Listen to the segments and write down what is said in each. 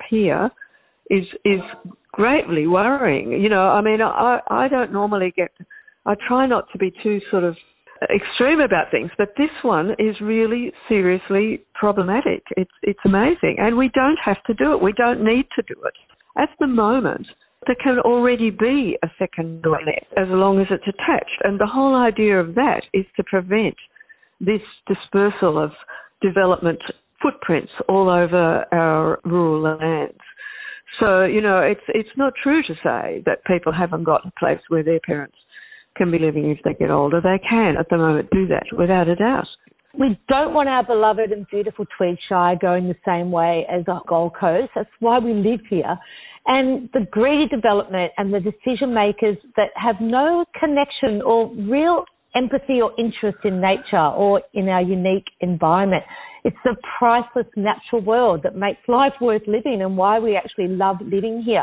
here is greatly worrying. You know, I mean, I don't normally I try not to be too sort of extreme about things, but this one is really seriously problematic. It's amazing, and we don't have to do it. We don't need to do it. At the moment, there can already be a second dwelling as long as it's attached, and the whole idea of that is to prevent this dispersal of development footprints all over our rural lands. So, you know, it's not true to say that people haven't got a place where their parents can be living if they get older. They can at the moment do that without a doubt. We don't want our beloved and beautiful Tweed Shire going the same way as the Gold Coast. That's why we live here. And the greedy development and the decision makers that have no connection or real empathy or interest in nature or in our unique environment. It's the priceless natural world that makes life worth living and why we actually love living here.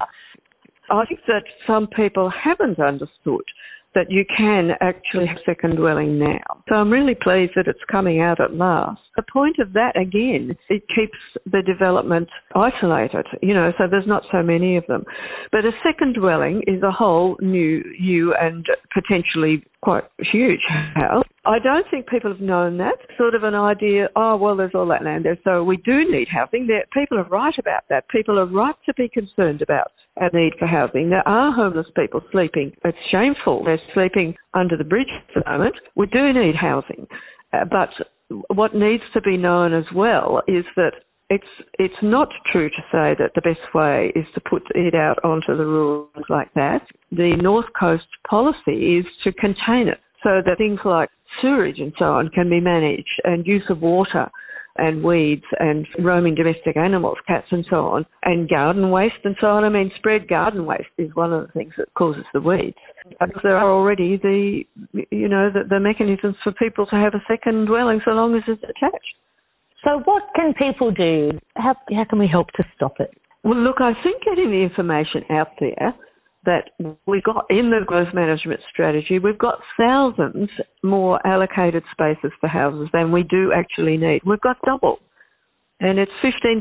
I think that some people haven't understood that you can actually have second dwelling now. So I'm really pleased that it's coming out at last. The point of that, again, it keeps the development isolated, you know, so there's not so many of them. But a second dwelling is a whole new and potentially quite huge house. I don't think people have known that. Sort of an idea, oh, well, there's all that land there, so we do need housing. People are right about that. People are right to be concerned about our need for housing. There are homeless people sleeping. It's shameful. They're sleeping under the bridge at the moment. We do need housing. But what needs to be known as well is that it's not true to say that the best way is to put it out onto the rural like that. The North Coast policy is to contain it so that things like sewerage and so on can be managed, and use of water and weeds and roaming domestic animals, cats and so on, and garden waste and so on. I mean, spread garden waste is one of the things that causes the weeds. There are already the mechanisms for people to have a second dwelling so long as it's attached. So what can people do? How can we help to stop it? Well, look, I think getting the information out there that we got in the growth management strategy, we've got thousands more allocated spaces for houses than we do actually need. We've got double, and it's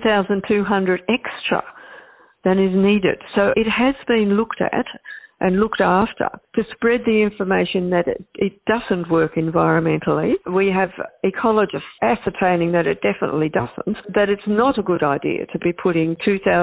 15,200 extra than is needed. So it has been looked at and looked after to spread the information that it doesn't work environmentally. We have ecologists ascertaining that it definitely doesn't, that it's not a good idea to be putting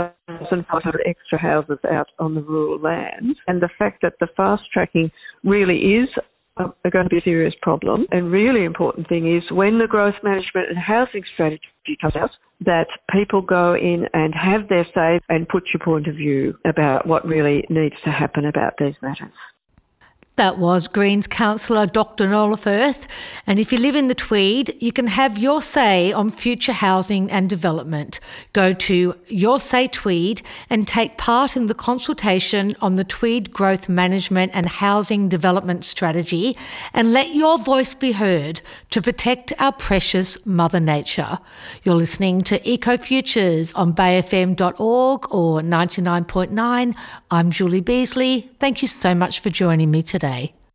2,500 extra houses out on the rural lands, and the fact that the fast tracking really is going to be a serious problem. And really important thing is when the growth management and housing strategy comes out, that people go in and have their say and put your point of view about what really needs to happen about these matters. That was Greens councillor Dr Nola Firth. And if you live in the Tweed, you can have your say on future housing and development. Go to Your Say Tweed and take part in the consultation on the Tweed Growth Management and Housing Development Strategy, and let your voice be heard to protect our precious Mother Nature. You're listening to EcoFutures on bayfm.org or 99.9. I'm Julie Beasley. Thank you so much for joining me today.